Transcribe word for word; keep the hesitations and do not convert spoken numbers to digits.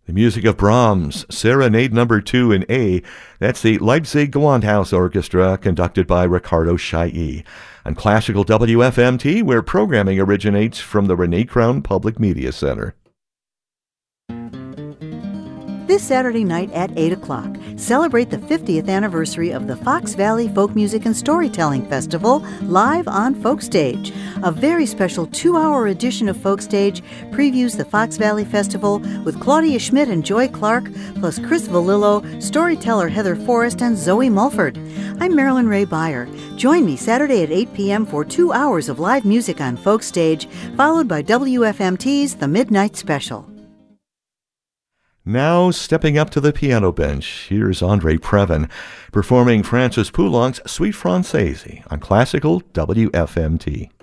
The music of Brahms, Serenade Number Two in A. That's the Leipzig Gewandhaus Orchestra, conducted by Ricardo Chailly. On Classical W F M T, where programming originates from the Renee Crown Public Media Center. This Saturday night at eight o'clock, celebrate the fiftieth anniversary of the Fox Valley Folk Music and Storytelling Festival live on Folk Stage. A very special two-hour edition of Folk Stage previews the Fox Valley Festival with Claudia Schmidt and Joy Clark, plus Chris Valillo, storyteller Heather Forrest, and Zoe Mulford. I'm Marilyn Ray Beyer. Join me Saturday at eight p.m. for two hours of live music on Folk Stage, followed by W F M T's The Midnight Special. Now, stepping up to the piano bench, here's Andre Previn performing Francis Poulenc's Suite Francaise on Classical W F M T.